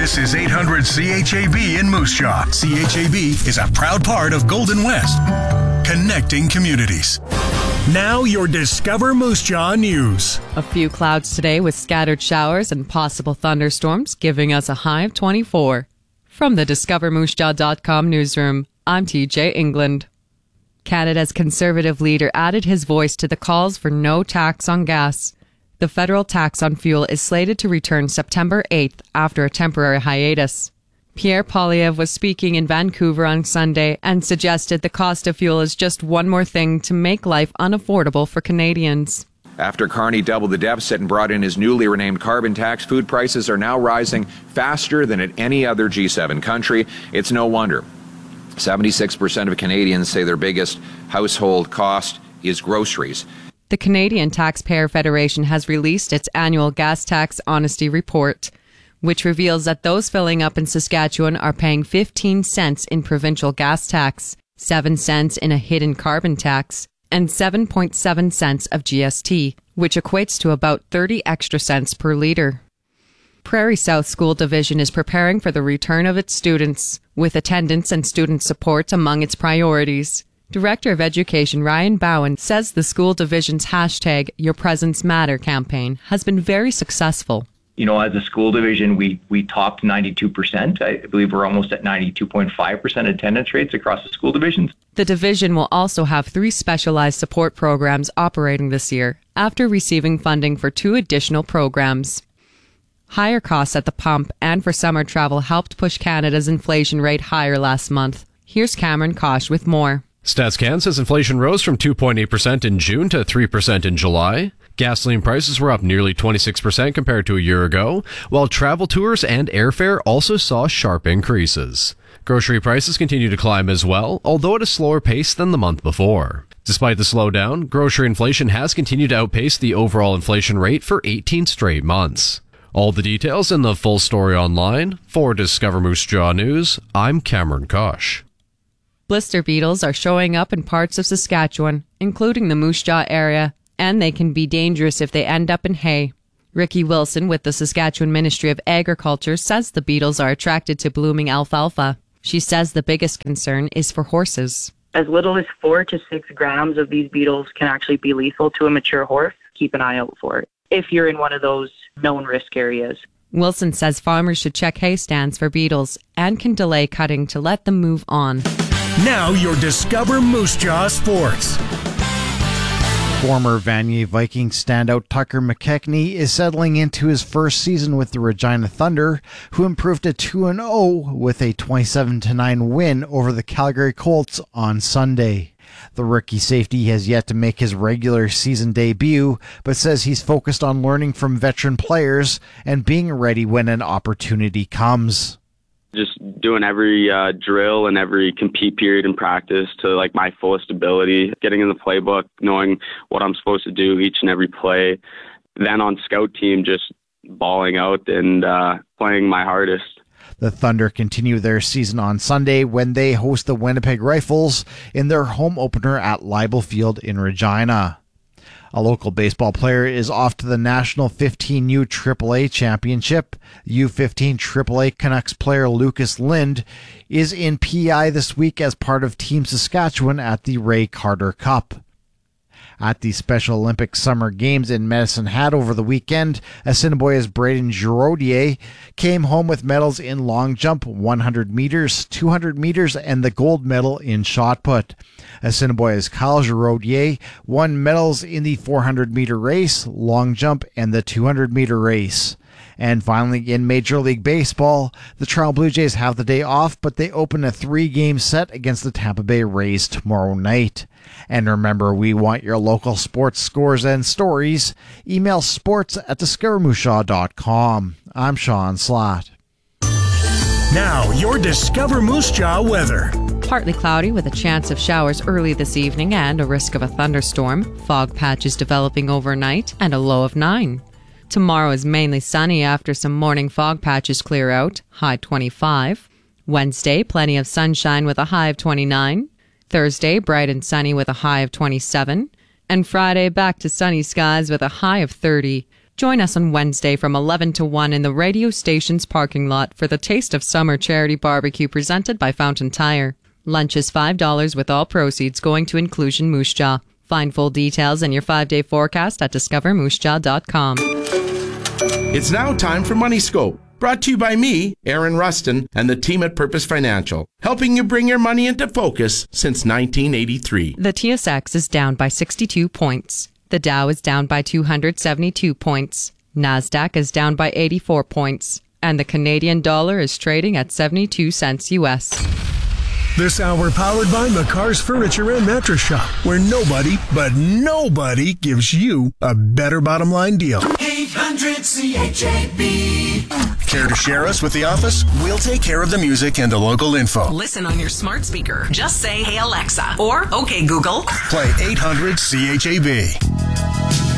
This is 800 CHAB in Moose Jaw. CHAB is a proud part of Golden West, connecting communities. Now your Discover Moose Jaw news. A few clouds today with scattered showers and possible thunderstorms, giving us a high of 24. From the DiscoverMooseJaw.com newsroom, I'm TJ England. Canada's Conservative leader added his voice to the calls for no tax on gas. The federal tax on fuel is slated to return September 8th after a temporary hiatus. Pierre Poilievre was speaking in Vancouver on Sunday and suggested the cost of fuel is just one more thing to make life unaffordable for Canadians. After Carney doubled the deficit and brought in his newly renamed carbon tax, food prices are now rising faster than at any other G7 country. It's no wonder. 76% of Canadians say their biggest household cost is groceries. The Canadian Taxpayer Federation has released its annual gas tax honesty report, which reveals that those filling up in Saskatchewan are paying 15 cents in provincial gas tax, 7 cents in a hidden carbon tax, and 7.7 cents of GST, which equates to about 30 extra cents per litre. Prairie South School Division is preparing for the return of its students, with attendance and student support among its priorities. Director of Education Ryan Bowen says the school division's hashtag Your Presence Matter campaign has been very successful. You know, as a school division, we topped 92%. I believe we're almost at 92.5% attendance rates across the school divisions. The division will also have 3 specialized support programs operating this year, after receiving funding for 2 additional programs. Higher costs at the pump and for summer travel helped push Canada's inflation rate higher last month. Here's Cameron Kosh with more. StatsCan says inflation rose from 2.8% in June to 3% in July. Gasoline prices were up nearly 26% compared to a year ago, while travel tours and airfare also saw sharp increases. Grocery prices continue to climb as well, although at a slower pace than the month before. Despite the slowdown, grocery inflation has continued to outpace the overall inflation rate for 18 straight months. All the details in the full story online. For Discover Moose Jaw News, I'm Cameron Kosh. Blister beetles are showing up in parts of Saskatchewan, including the Moose Jaw area, and they can be dangerous if they end up in hay. Ricky Wilson with the Saskatchewan Ministry of Agriculture says the beetles are attracted to blooming alfalfa. She says the biggest concern is for horses. As little as 4 to 6 grams of these beetles can actually be lethal to a mature horse. Keep an eye out for it if you're in one of those known risk areas. Wilson says farmers should check hay stands for beetles and can delay cutting to let them move on. Now your Discover Moose Jaw Sports. Former Vanier Vikings standout Tucker McKechnie is settling into his first season with the Regina Thunder, who improved to 2-0 with a 27-9 win over the Calgary Colts on Sunday. The rookie safety has yet to make his regular season debut, but says he's focused on learning from veteran players and being ready when an opportunity comes. Just doing every drill and every compete period in practice to like my fullest ability, getting in the playbook, knowing what I'm supposed to do each and every play. Then on scout team, just balling out and playing my hardest. The Thunder continue their season on Sunday when they host the Winnipeg Rifles in their home opener at Leibel Field in Regina. A local baseball player is off to the National 15U AAA Championship. U15 AAA Canucks player Lucas Lind is in PI this week as part of Team Saskatchewan at the Ray Carter Cup. At the Special Olympics Summer Games in Medicine Hat over the weekend, Assiniboia's Braden Giraudier came home with medals in long jump, 100 meters, 200 meters, and the gold medal in shot put. Assiniboia's Kyle Giraudier won medals in the 400-meter race, long jump, and the 200-meter race. And finally, in Major League Baseball, the Toronto Blue Jays have the day off, but they open a 3-game set against the Tampa Bay Rays tomorrow night. And remember, we want your local sports scores and stories. Email sports@discovermoosejaww.com. I'm Sean Slott. Now, your Discover Moose Jaw weather. Partly cloudy with a chance of showers early this evening and a risk of a thunderstorm. Fog patches developing overnight and a low of 9. Tomorrow is mainly sunny after some morning fog patches clear out, high 25. Wednesday, plenty of sunshine with a high of 29. Thursday, bright and sunny with a high of 27. And Friday, back to sunny skies with a high of 30. Join us on Wednesday from 11 to 1 in the radio station's parking lot for the Taste of Summer charity barbecue presented by Fountain Tire. Lunch is $5 with all proceeds going to Inclusion Moose Jaw. Find full details and your 5-day forecast at discovermoosejaw.com. It's now time for Money Scope, brought to you by me, Aaron Rustin, and the team at Purpose Financial, helping you bring your money into focus since 1983. The TSX is down by 62 points. The Dow is down by 272 points. NASDAQ is down by 84 points. And the Canadian dollar is trading at 72 cents U.S. This hour powered by McCarr's Furniture and Mattress Shop, where nobody, but nobody gives you a better bottom line deal. 800 CHAB. Care to share us with the office? We'll take care of the music and the local info. Listen on your smart speaker. Just say, "Hey Alexa," or "Okay Google." Play 800 CHAB.